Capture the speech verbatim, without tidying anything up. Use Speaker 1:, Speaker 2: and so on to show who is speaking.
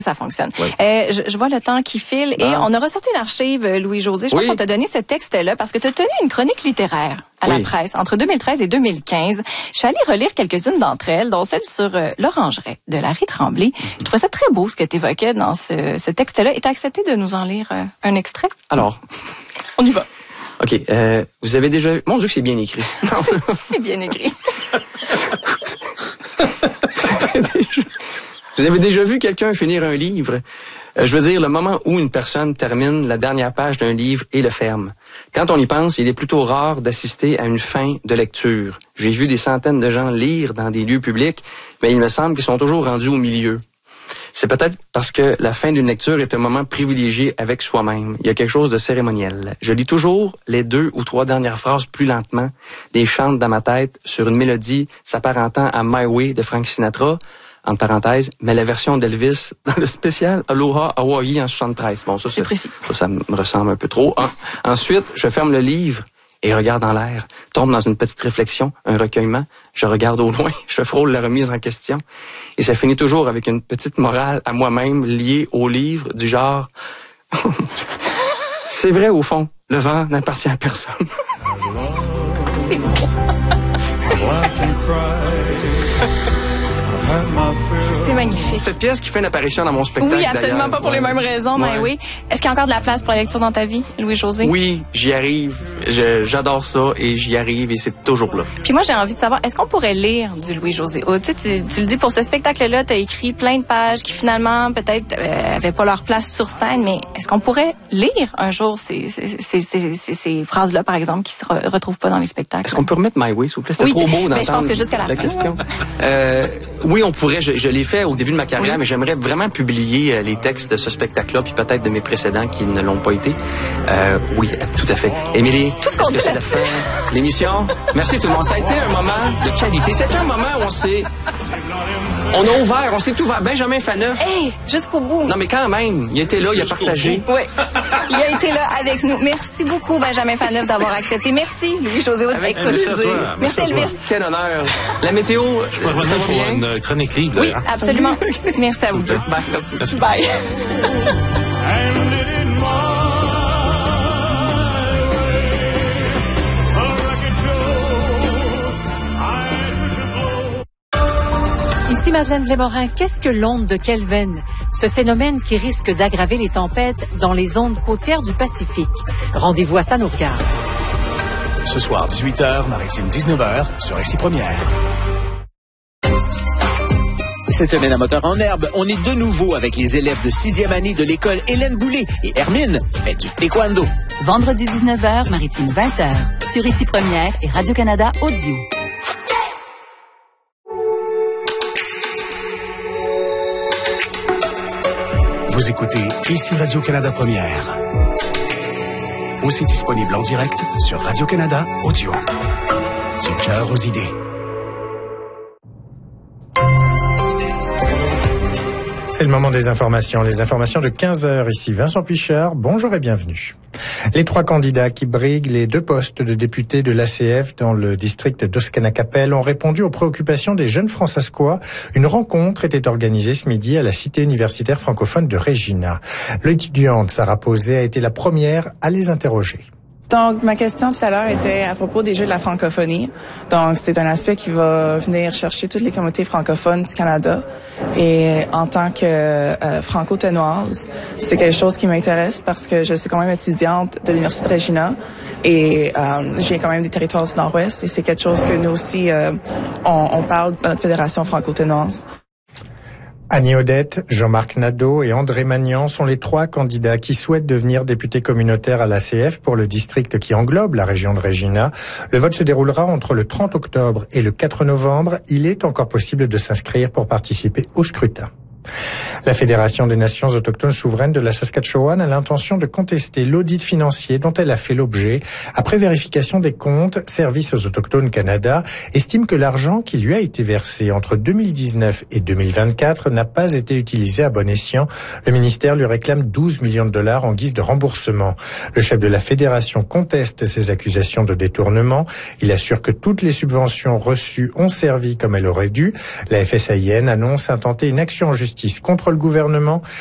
Speaker 1: ça fonctionne.
Speaker 2: Oui.
Speaker 1: Euh, je, je vois le temps qui file et
Speaker 2: Ah.
Speaker 1: on a ressorti une archive, Louis-José. Je
Speaker 2: Oui.
Speaker 1: pense qu'on t'a donné ce texte-là parce que tu as tenu une chronique littéraire à
Speaker 2: oui.
Speaker 1: la presse entre deux mille treize et deux mille quinze. Je suis allée relire quelques-unes d'entre elles, dont celle sur euh, l'orangerie de Larry Tremblay. Mm-hmm. Je trouvais ça très beau ce que tu évoquais dans ce, ce texte-là et tu as accepté de nous en lire euh, un extrait.
Speaker 2: Alors,
Speaker 1: on y va.
Speaker 2: OK. Euh, vous avez déjà... Mon Dieu que c'est bien écrit.
Speaker 1: C'est bien écrit.
Speaker 2: vous, avez déjà... vous avez déjà vu quelqu'un finir un livre? Euh, je veux dire, le moment où une personne termine la dernière page d'un livre et le ferme. Quand on y pense, il est plutôt rare d'assister à une fin de lecture. J'ai vu des centaines de gens lire dans des lieux publics, mais il me semble qu'ils sont toujours rendus au milieu. C'est peut-être parce que la fin d'une lecture est un moment privilégié avec soi-même. Il y a quelque chose de cérémoniel. Je lis toujours les deux ou trois dernières phrases plus lentement, les chante dans ma tête sur une mélodie s'apparentant à My Way de Frank Sinatra, entre parenthèses, mais la version d'Elvis dans le spécial Aloha Hawaii en soixante-treize. Bon, ça,
Speaker 1: c'est précis.
Speaker 2: Ça, ça me ressemble un peu trop. En, ensuite, je ferme le livre et regarde en l'air, tombe dans une petite réflexion, un recueillement, je regarde au loin, je frôle la remise en question, et ça finit toujours avec une petite morale à moi-même liée au livre, du genre « C'est vrai au fond, le vent n'appartient à personne. »
Speaker 1: C'est beau. C'est magnifique.
Speaker 2: Cette pièce qui fait une apparition dans mon spectacle.
Speaker 1: Oui, absolument
Speaker 2: d'ailleurs.
Speaker 1: pas pour
Speaker 2: ouais.
Speaker 1: les mêmes raisons, mais
Speaker 2: ouais.
Speaker 1: oui. Est-ce qu'il y a encore de la place pour la lecture dans ta vie, Louis-José?
Speaker 2: Oui, j'y arrive. Je, j'adore ça et j'y arrive et c'est toujours là.
Speaker 1: Puis moi, j'ai envie de savoir, est-ce qu'on pourrait lire du Louis-José Hood? Tu, sais, tu, tu le dis, pour ce spectacle-là, tu as écrit plein de pages qui finalement, peut-être, euh, avaient pas leur place sur scène, mais est-ce qu'on pourrait lire un jour ces, ces, ces, ces, ces, ces phrases-là, par exemple, qui se re- retrouvent pas dans les spectacles?
Speaker 2: Est-ce qu'on peut remettre My Way, s'il vous plaît? C'était
Speaker 1: oui,
Speaker 2: trop beau d'entendre
Speaker 1: mais je pense que jusqu'à la,
Speaker 2: la
Speaker 1: fin,
Speaker 2: question. euh, oui, on pourrait. Je, je l'ai fait au début de ma carrière,
Speaker 1: oui.
Speaker 2: mais j'aimerais vraiment publier euh, les textes de ce spectacle-là, puis peut-être de mes précédents qui ne l'ont pas été. Euh, oui, tout à fait. Émilie,
Speaker 1: tout ce qu'on
Speaker 2: est-ce que c'est la fin de l'émission? Merci tout le monde. Ça a été un moment de qualité. C'était un moment où on s'est... On a ouvert, on s'est ouvert. Benjamin Faneuf.
Speaker 1: Hey, jusqu'au bout.
Speaker 2: Non, mais quand même, il était là, il a partagé.
Speaker 1: Oui, il a été là avec nous. Merci beaucoup, Benjamin Faneuf, d'avoir accepté. Merci, Louis-José Hood.
Speaker 2: Avec
Speaker 1: Écoute,
Speaker 2: plaisir.
Speaker 1: Merci,
Speaker 2: Merci
Speaker 1: Elvis.
Speaker 2: Quel honneur. La météo,
Speaker 3: je peux revenir pour bien? Une chronique libre.
Speaker 1: Oui, absolument. Merci à vous deux.
Speaker 2: Bye, merci.
Speaker 3: Merci.
Speaker 1: Bye.
Speaker 4: Ici Madeleine Lémorin, qu'est-ce que l'onde de Kelvin? Ce phénomène qui risque d'aggraver les tempêtes dans les zones côtières du Pacifique. Rendez-vous à ça nous regarde.
Speaker 3: Ce soir, dix-huit heures, Maritime dix-neuf heures, sur Ici Première.
Speaker 5: Cette semaine à Moteur en Herbe, on est de nouveau avec les élèves de sixième année de l'école Hélène Boulay et Hermine fait du taekwondo.
Speaker 6: Vendredi dix-neuf heures, Maritime vingt heures, sur Ici Première et Radio-Canada Audio.
Speaker 3: Vous écoutez Ici Radio-Canada Première. Aussi disponible en direct sur Radio-Canada Audio. Du cœur aux idées.
Speaker 7: C'est le moment des informations. Les informations de quinze heures. Ici Vincent Pichard. Bonjour et bienvenue. Les trois candidats qui briguent les deux postes de députés de l'A C F dans le district d'Oscanacapelle ont répondu aux préoccupations des jeunes francescois. Une rencontre était organisée ce midi à la cité universitaire francophone de Regina. L'étudiante Sarah Posé a été la première à les interroger.
Speaker 8: Donc, ma question tout à l'heure était à propos des Jeux de la francophonie. Donc, c'est un aspect qui va venir chercher toutes les communautés francophones du Canada. Et en tant que euh, franco-ténoise, c'est quelque chose qui m'intéresse parce que je suis quand même étudiante de l'Université de Regina et euh, j'ai quand même des territoires du Nord-Ouest et c'est quelque chose que nous aussi, euh, on, on parle dans notre fédération franco-ténoise.
Speaker 7: Annie Odette, Jean-Marc Nadeau et André Magnan sont les trois candidats qui souhaitent devenir députés communautaires à l'A C F pour le district qui englobe la région de Regina. Le vote se déroulera entre le trente octobre et le quatre novembre. Il est encore possible de s'inscrire pour participer au scrutin. La Fédération des Nations autochtones souveraines de la Saskatchewan a l'intention de contester l'audit financier dont elle a fait l'objet. Après vérification des comptes, Service aux Autochtones Canada estime que l'argent qui lui a été versé entre deux mille dix-neuf et deux mille vingt-quatre n'a pas été utilisé à bon escient. Le ministère lui réclame douze millions de dollars en guise de remboursement. Le chef de la Fédération conteste ces accusations de détournement. Il assure que toutes les subventions reçues ont servi comme elles auraient dû. La F S A I N annonce intenter une action en justice justice contre le gouvernement.